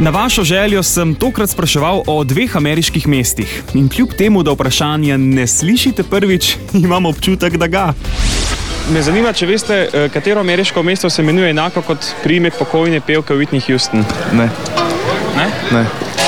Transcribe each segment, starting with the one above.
Na vašo željo sem tokrat spraševal o 2 ameriških mestih. In kljub temu, da vprašanja ne slišite prvič, imam občutek, da ga. Me zanima, če veste, katero ameriško mesto se imenuje enako kot priimek pokojne pevke Whitney Houston. Ne. Ne? Ne.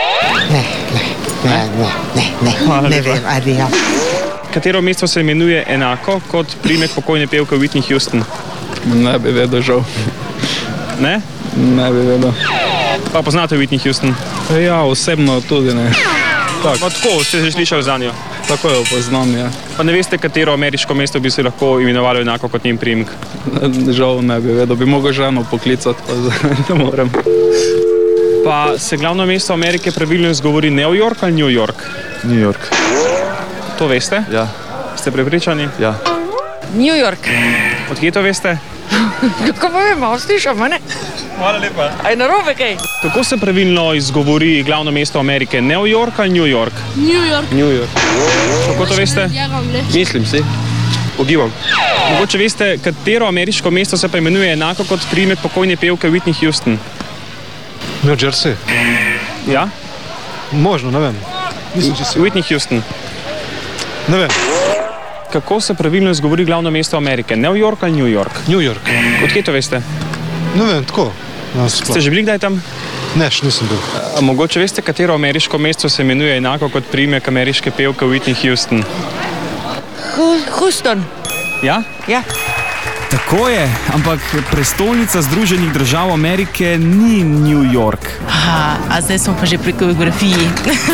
Ne vem, ali ja. Katero mesto se imenuje enako kot priimek pokojne pevke Whitney Houston? Ne bi vedel, žal. Ne? Ne bi vedel. Pa poznate Whitney Houston? Ja, osebno tudi ne. Tako, ste že slišali za njo? Tako jo poznam, ja. Pa ne veste, katero ameriško mesto bi se lahko imenovalo enako kot njen priimek? Žal ne bi vedel. Bi mogel ženo poklicati, pa ne morem. Pa se glavno mesto Amerike pravilno izgovori New York ali New York? New York. To veste? Ja. Ste prepričani? Ja. New York. Odkje to veste? Kako pa vemo, slišamo, ne? Hvala lepa. Aj narobe kaj? Kako se pravilno izgovori glavno mesto Amerike? New York ali New York? New York. New York. Kako to veste? Mislim si. Ugibam. Mogoče veste, katero ameriško mesto se pa imenuje enako kot priimek pokojne pevke Whitney Houston? New Jersey. Ja? Možno, ne vem. Mislim, če si... Whitney Houston. Ne vem. Kako se pravilno izgovori glavno mesto Amerike? New York ali New York? New York. Odkje to veste? Ne vem, tako. Ste že bili kdaj tam? Ne, še nisem bil. A mogoče veste, katero ameriško mesto se imenuje enako kot priimek ameriške pevke Whitney Houston? Houston. Ja? Ja. Tako je, ampak prestolnica Združenih držav Amerike ni New York. Aha, a zdaj smo pa že pri geografiji.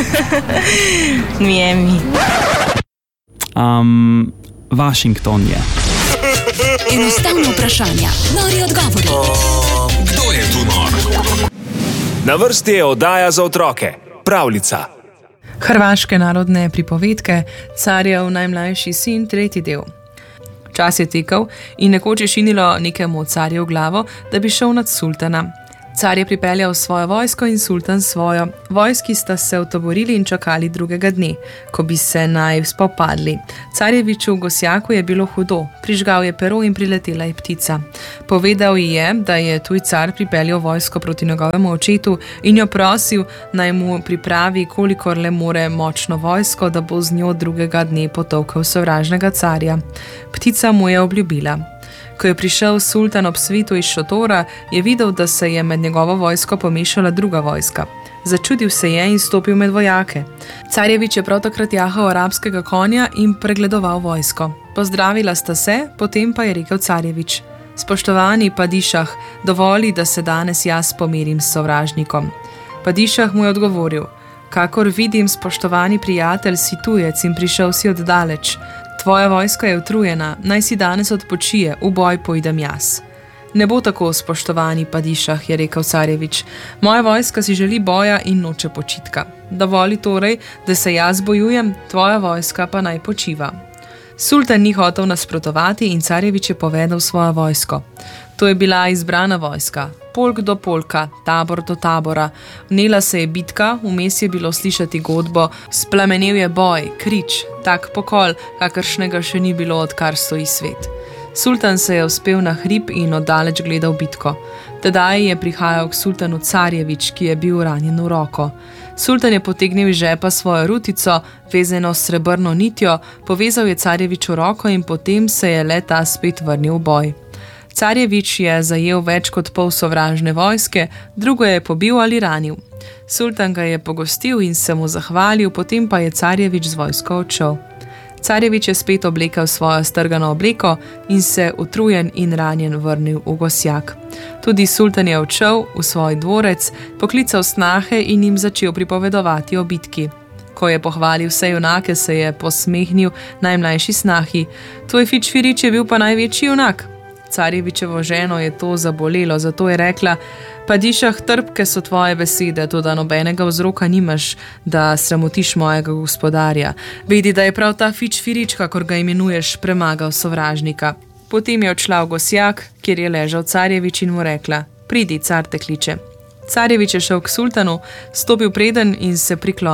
Miami. Washington je. Enostavno vprašanja, nori odgovori. Kdo je tu nor? Na vrsti je oddaja za otroke. Pravljica. Hrvaške narodne pripovedke, Carjev najmlajši sin, 3. del. Čas je tekel in nekoč je šinilo nekemu carju v glavo, da bi šel nad sultana. Car je pripeljal svojo vojsko in sultan svojo. Vojski sta se utovorili in čakali drugega dne, ko bi se naj spopadli. Carjeviču v Gosjaku je bilo hudo, prižgal je pero in priletela je ptica. Povedal ji je, da je tuj car pripeljal vojsko proti njegovemu očetu in jo prosil, naj mu pripravi, kolikor le more, močno vojsko, da bo z njo drugega dne potolkel sovražnega carja. Ptica mu je obljubila. Ko je prišel sultan ob svitu iz šotora, je videl, da se je med njegovo vojsko pomešala druga vojska. Začudil se je in stopil med vojake. Carjevič je prav takrat jahal arabskega konja in pregledoval vojsko. Pozdravila sta se, potem pa je rekel Carjevič: Spoštovani padišah, dovoli, da se danes jaz pomerim s sovražnikom. Padišah mu je odgovoril: Kakor vidim, spoštovani prijatelj, si tujec in prišel si od daleč. Tvoja vojska je utrujena, naj si danes odpočije, v boj pojdem jaz. Ne bo tako, spoštovani padišah, je rekel Carjevič. Moja vojska si želi boja in noče počitka. Dovoli torej, da se jaz bojujem, tvoja vojska pa naj počiva. Sultan ni hotel nasprotovati in Carjevič je povedal svojo vojsko. To je bila izbrana vojska, polk do polka, tabor do tabora. Vnela se je bitka, vmes je bilo slišati godbo, splamenel je boj, krič, tak pokol, kakršnega še ni bilo, odkar stoji svet. Sultan se je vzpel na hrib in oddaleč gledal bitko. Tedaj je prihajal k sultanu Carjevič, ki je bil ranjen v roko. Sultan je potegnil iz žepa svojo rutico, vezeno s srebrno nitjo, povezal je Carjeviču roko in potem se je le ta spet vrnil v boj. Carjevič je zajel več kot pol sovražne vojske, drugo je pobil ali ranil. Sultan ga je pogostil in se mu zahvalil, potem pa je Carjevič z vojsko odšel. Carjevič je spet oblekal svojo strgano obleko in se utrujen in ranjen vrnil v Gosjak. Tudi sultan je odšel v svoj dvorec, poklical snahe in jim začel pripovedovati o bitki. Ko je pohvalil vse junake, se je posmehnil najmlajši snahi. Tvoj Fičfirič je bil pa največji junak. Carjevičevo ženo je to zabolelo, zato je rekla: Padišah, trpke so tvoje besede, toda nobenega vzroka nimaš, da sramotiš mojega gospodarja. Vedi, da je prav ta Fičfirič, kakor ga imenuješ, premagal sovražnika. Potem je odšla v Gosjak, kjer je ležal Carjevič in mu rekla: Pridi, car te kliče. Carjevič je šel k sultanu, stopil preden in se priklonil.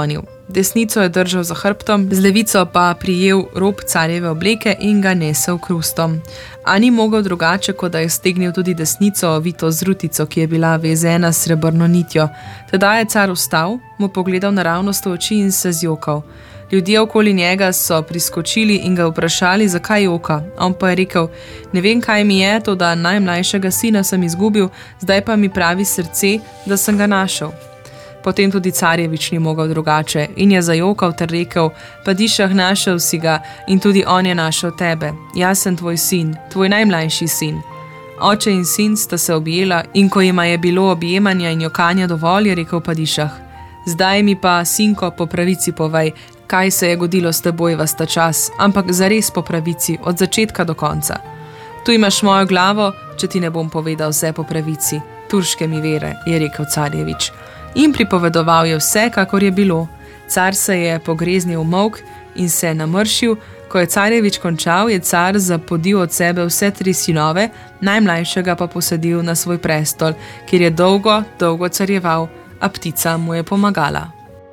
Desnico je držal za hrbtom, z levico pa prijel rob carjeve obleke in ga nesel krustom. A ni mogel drugače, kot da je stegnil tudi desnico ovito z rutico, ki je bila vezena s srebrno nitjo. Tedaj je car vstal, mu pogledal naravnost v oči in se zjokal. Ljudje okoli njega so priskočili in ga vprašali, zakaj joka. On pa je rekel, ne vem, kaj mi je, to da najmlajšega sina sem izgubil, zdaj pa mi pravi srce, da sem ga našel. Potem tudi carjevič ni mogel drugače in je zajokal ter rekel, Padišah, našel si ga in tudi on je našel tebe. Jaz sem tvoj sin, tvoj najmlajši sin. Oče in sin sta se objela in ko jima je bilo objemanja in jokanja dovolj, je rekel Padišah, zdaj mi pa, sinko, po pravici povej, kaj se je godilo s teboj vas ta čas, ampak zares po pravici, od začetka do konca. Tu imaš mojo glavo, če ti ne bom povedal vse po pravici, turške mi vere, je rekel carjevič. In pripovedoval je vse, kakor je bilo. Car se je pogreznil v molk in se je namršil. Ko je carjevič končal, je car zapodil od sebe vse 3 sinove, najmlajšega pa posadil na svoj prestol, kjer je dolgo, dolgo carjeval, a ptica mu je pomagala.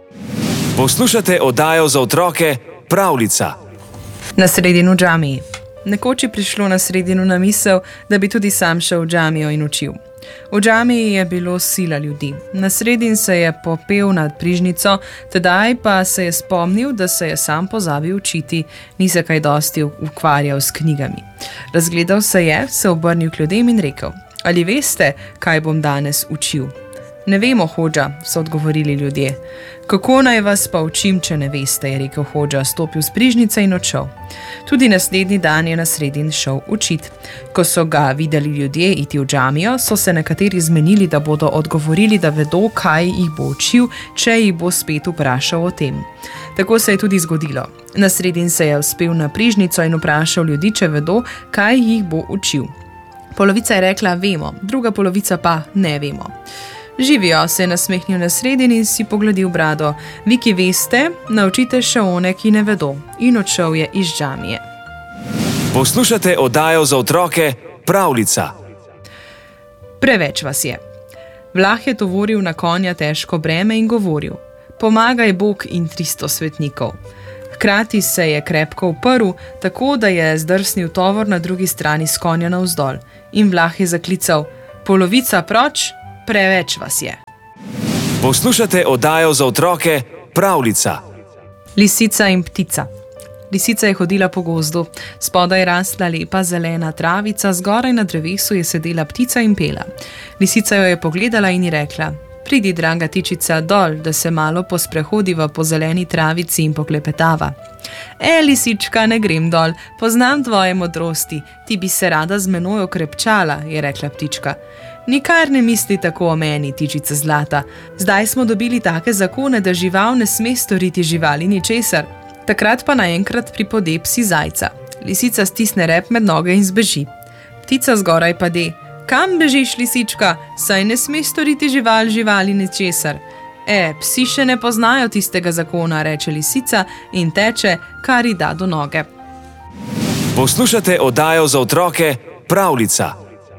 Poslušate oddajo za otroke Pravljica. Na sredinu džamiji. Nekoč je prišlo na sredinu na misel, da bi tudi sam šel v džamijo in učil. V džamiji je bilo sila ljudi. Na sredin se je popel nad prižnico, tedaj pa se je spomnil, da se je sam pozabil učiti, ni se kaj dosti ukvarjal s knjigami. Razgledal se je, se obrnil k ljudem in rekel, ali veste, kaj bom danes učil? Ne vemo, hodža, so odgovorili ljudje. Kako naj vas pa učim, če ne veste, je rekel hodža, stopil z prižnice in odšel. Tudi naslednji dan je na sredin šel učit. Ko so ga videli ljudje iti v džamijo, so se nekateri zmenili, da bodo odgovorili, da vedo, kaj jih bo učil, če jih bo spet vprašal o tem. Tako se je tudi zgodilo. Na sredin se je vzpel na prižnico in vprašal ljudi, če vedo, kaj jih bo učil. Polovica je rekla, vemo, druga polovica pa ne vemo. Živijo, se je nasmehnil na sredin in si pogledil brado. Vi, ki veste, naučite še one, ki ne vedo. In odšel je iz džamije. Poslušate oddajo za otroke Pravljica. Preveč vas je. Vlah je tovoril na konja težko breme in govoril, pomagaj Bog in 300 svetnikov. Hkrati se je krepko uprl, tako da je zdrsnil tovor na drugi strani s konja navzdol. In Vlah je zaklical, polovica proč, preveč vas je. Poslušate oddajo za otroke Pravljica. Lisica in ptica. Lisica je hodila po gozdu, spodaj je rasla lepa zelena travica, zgoraj na drevesu je sedela ptica in pela. Lisica jo je pogledala in ji rekla, pridi, draga tičica, dol, da se malo posprehodiva po zeleni travici in poklepetava. Lisička, ne grem dol, poznam tvoje modrosti, ti bi se rada z menoj okrepčala, je rekla ptička. Nikar ne misli tako o meni, tičica zlata. Zdaj smo dobili take zakone, da žival ne sme storiti živali ničesar. Takrat pa naenkrat pripode psi zajca. Lisica stisne rep med noge in zbeži. Ptica zgoraj pade. Kam bežiš, lisička? Saj ne sme storiti živali ničesar. Psi še ne poznajo tistega zakona, reče lisica in teče, kar ji da do noge. Poslušate oddajo za otroke Pravljica.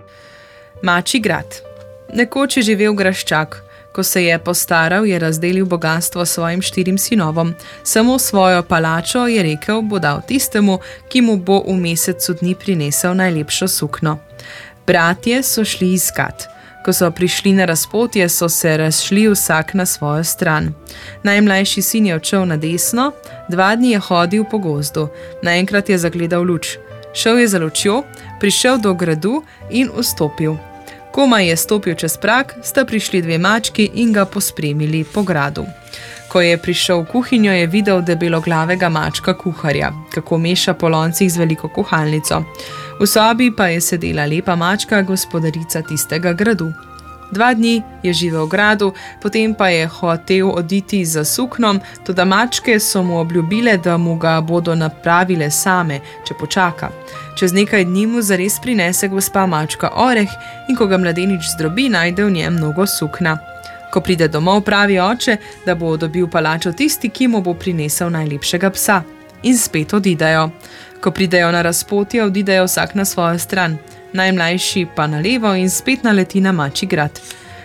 Mačji grad. Nekoč je živel graščak. Ko se je postaral, je razdelil bogastvo svojim 4 sinovom. Samo svojo palačo, je rekel, bo dal tistemu, ki mu bo v mesecu dni prinesel najlepšo sukno. Bratje so šli iskat. Ko so prišli na razpotje, so se razšli vsak na svojo stran. Najmlajši sin je odšel na desno, 2 dni je hodil po gozdu. Naenkrat je zagledal luč. Šel je za lučjo, prišel do gradu in vstopil. Komaj je stopil čez prag, sta prišli 2 mački in ga pospremili po gradu. Ko je prišel v kuhinjo, je videl debeloglavega mačka kuharja, kako meša po loncih z veliko kuhalnico. V sobi pa je sedela lepa mačka, gospodarica tistega gradu. 2 dni je živel v gradu, potem pa je hotel oditi za suknom, toda mačke so mu obljubile, da mu ga bodo napravile same, če počaka. Čez nekaj dni mu zares prinese gospa mačka oreh in ko ga mladenič zdrobi, najde v njem mnogo sukna. Ko pride domov, pravi oče, da bo dobil palačo tisti, ki mu bo prinesel najlepšega psa. In spet odidejo. Ko pridejo na razpotje, odidejo vsak na svojo stran. Najmlajši pa na levo in spet naleti na mačji grad.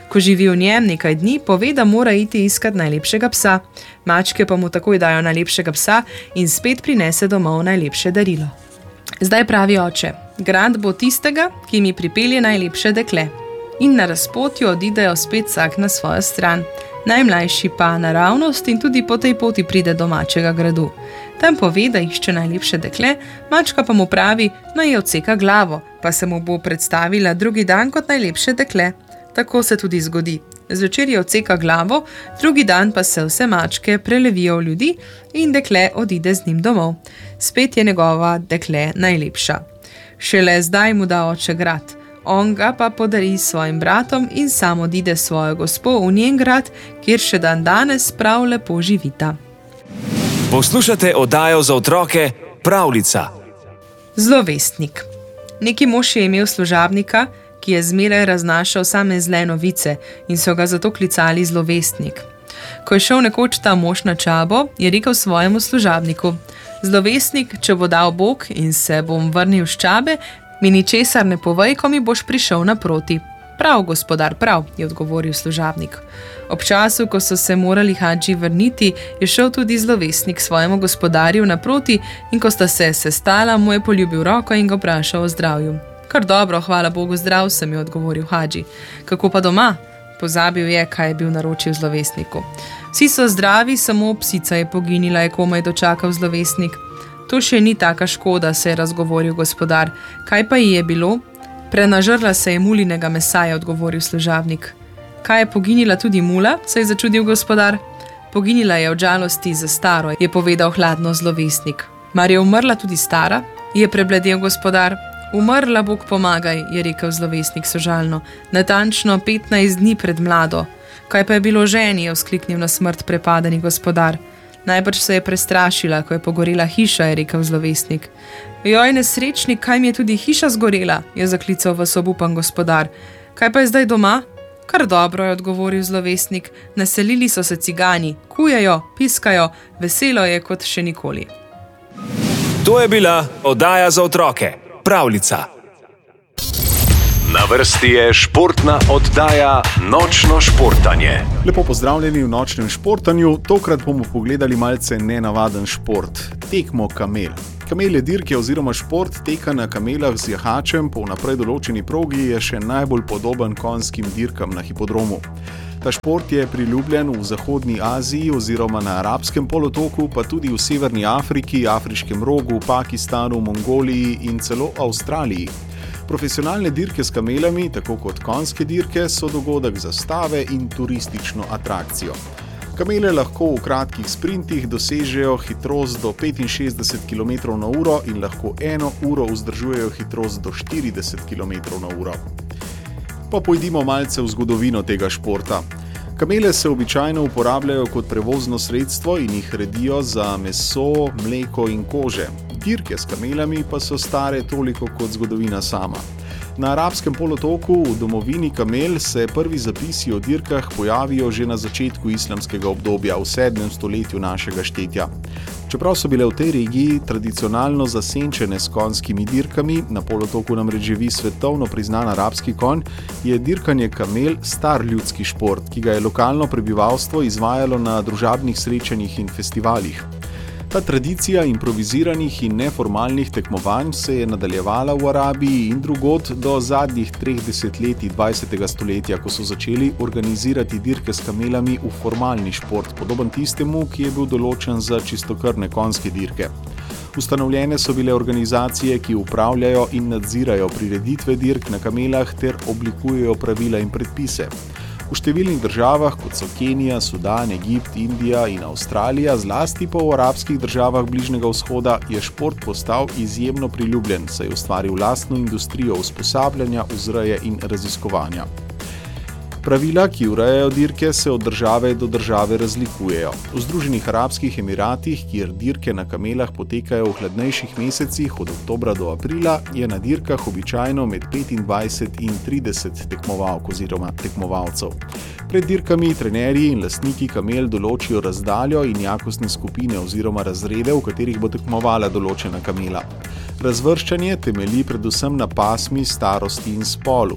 Ko živi v njem nekaj dni, pove, da mora iti iskat najlepšega psa. Mačke pa mu takoj dajo najlepšega psa in spet prinese domov najlepše darilo. Zdaj pravi oče: Grant bo tistega, ki mi pripelje najlepše dekle. In na razpotju odidejo spet vsak na svojo stran. Najmlajši pa naravnost in tudi po tej poti pride do mačjega gradu. Tam pove, da išče najlepše dekle, mačka pa mu pravi, naj je odseka glavo, pa se mu bo predstavila drugi dan kot najlepše dekle. Tako se tudi zgodi. Zvečer je odseka glavo, drugi dan pa se vse mačke prelevijo v ljudi in dekle odide z njim domov. Spet je njegova dekle najlepša. Šele zdaj mu da oče grad. On ga pa podari svojim bratom in sam odide svojo gospo v njen grad, kjer še dan danes prav lepo živita. Poslušate oddajo za otroke Pravljica. Zlovestnik. Neki mož je imel služabnika, ki je zmeraj raznašal same zle novice in so ga zato klicali Zlovestnik. Ko je šel nekoč ta mož na čabo, je rekel svojemu služabniku: Zlovestnik, če bo dal Bog in se bom vrnil s čabe, mi ničesar ne povej, ko mi boš prišel naproti. Prav, gospodar, prav, je odgovoril služabnik. Ob času, ko so se morali hadži vrniti, je šel tudi Zlovestnik svojemu gospodarju naproti in ko sta se sestala, mu je poljubil roko in ga vprašal o zdravju. Kar dobro, hvala Bogu, zdrav sem, je odgovoril hadži. Kako pa doma? Pozabil je, kaj je bil naročil Zlovestniku. Vsi so zdravi, samo psica je poginila, je komaj dočakal Zlovestnik. To še ni taka škoda, se je razgovoril gospodar. Kaj pa ji je bilo? Prenažrla se je mulinega mesa, je odgovoril služabnik. Kaj je poginila tudi mula, se je začudil gospodar. Poginila je od žalosti za staro, je povedal hladno Zlovestnik. Mar je umrla tudi stara? Je prebledel gospodar. Umrla, Bog pomagaj, je rekel Zlovestnik sožalno. Natančno 15 dni pred mlado. Kaj pa je bilo ženi, je vzkliknil na smrt prepadeni gospodar. Najbrž se je prestrašila, ko je pogorela hiša, je rekel Zlovestnik. Joj, nesrečnik, kaj mi je tudi hiša zgorela, je zaklical vas obupan gospodar. Kaj pa je zdaj doma? Kar dobro, je odgovoril Zlovestnik. Naselili so se cigani, kujejo, piskajo, veselo je kot še nikoli. To je bila oddaja za otroke Pravljica. Na vrsti je športna oddaja Nočno športanje. Lepo pozdravljeni v Nočnem športanju. Tokrat bomo pogledali malce nenavaden šport. Tekmo kamel. Kamel je dirke oziroma šport teka na kamelah z jahačem po vnaprej določeni progi je še najbolj podoben konjskim dirkam na hipodromu. Ta šport je priljubljen v Zahodni Aziji oziroma na Arabskem polotoku, pa tudi v Severni Afriki, Afriškem rogu, Pakistanu, Mongoliji in celo Avstraliji. Profesionalne dirke s kamelami, tako kot konjske dirke, so dogodek za stave in turistično atrakcijo. Kamele lahko v kratkih sprintih dosežejo hitrost do 65 km/h in lahko 1 uro vzdržujejo hitrost do 40 km/h. Pa pojdimo malce v zgodovino tega športa. Kamele se običajno uporabljajo kot prevozno sredstvo in jih redijo za meso, mleko in kože. Dirke s kamelami pa so stare toliko kot zgodovina sama. Na Arabskem polotoku v domovini kamel se prvi zapisi o dirkah pojavijo že na začetku islamskega obdobja, v 7. stoletju našega štetja. Čeprav so bile v tej regiji tradicionalno zasenčene s konjskimi dirkami, na polotoku namreč živi svetovno priznan arabski konj, je dirkanje kamel star ljudski šport, ki ga je lokalno prebivalstvo izvajalo na družabnih srečanjih in festivalih. Ta tradicija improviziranih in neformalnih tekmovanj se je nadaljevala v Arabiji in drugod do zadnjih 3 desetletij 20. stoletja, ko so začeli organizirati dirke s kamelami v formalni šport, podoben tistemu, ki je bil določen za čistokrvne konjske dirke. Ustanovljene so bile organizacije, ki upravljajo in nadzirajo prireditve dirk na kamelah ter oblikujejo pravila in predpise. V številnih državah, kot so Kenija, Sudan, Egipt, Indija in Avstralija, zlasti pa v arabskih državah Bližnjega vzhoda, je šport postal izjemno priljubljen, saj je ustvaril lastno industrijo usposabljanja, vzreje in raziskovanja. Pravila, ki urejajo dirke, se od države do države razlikujejo. V Združenih arabskih emiratih, kjer dirke na kamelah potekajo v hladnejših mesecih od oktobra do aprila, je na dirkah običajno med 25 in 30 tekmovalk oziroma tekmovalcev. Pred dirkami trenerji in lastniki kamel določijo razdaljo in jakostne skupine oziroma razrede, v katerih bo tekmovala določena kamela. Razvrščanje temelji predvsem na pasmi, starosti in spolu.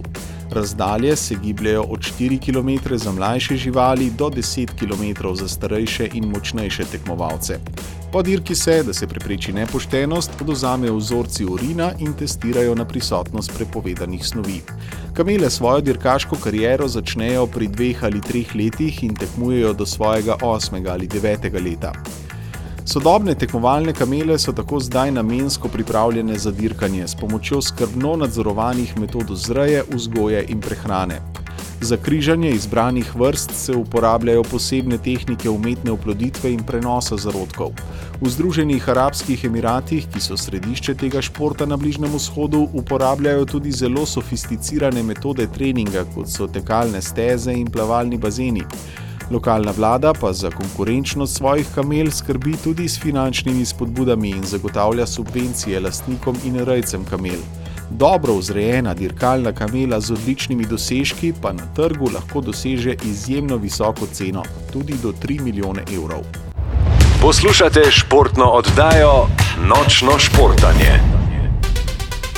Razdalje se gibljajo od 4 km za mlajše živali do 10 km za starejše in močnejše tekmovalce. Po dirki se, da se prepreči nepoštenost, odvzamejo vzorci urina in testirajo na prisotnost prepovedanih snovi. Kamele svojo dirkaško kariero začnejo pri 2 ali 3 letih in tekmujejo do svojega 8. ali 9. leta. Sodobne tekmovalne kamele so tako zdaj namensko pripravljene za dirkanje s pomočjo skrbno nadzorovanih metod vzreje, vzgoje in prehrane. Za križanje izbranih vrst se uporabljajo posebne tehnike umetne oploditve in prenosa zarodkov. V Združenih arabskih emiratih, ki so središče tega športa na Bližnjem vzhodu, uporabljajo tudi zelo sofisticirane metode treninga, kot so tekalne steze in plavalni bazeni. Lokalna vlada pa za konkurenčnost svojih kamel skrbi tudi s finančnimi spodbudami in zagotavlja subvencije lastnikom in rejcem kamel. Dobro vzrejena dirkalna kamela z odličnimi dosežki pa na trgu lahko doseže izjemno visoko ceno, tudi do 3 milijone evrov. Poslušate športno oddajo Nočno športanje.